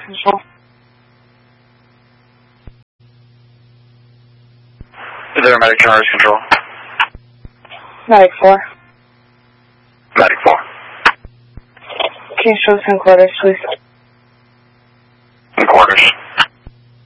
Control. Is there a medic generators control? Medic 4. Medic 4. Can you show us in quarters, please?